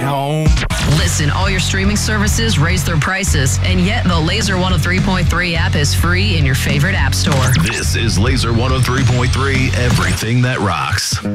home. Listen, all your streaming services raise their prices, and yet the Laser 103.3 app is free in your favorite app store. This is Laser 103.3, everything that rocks.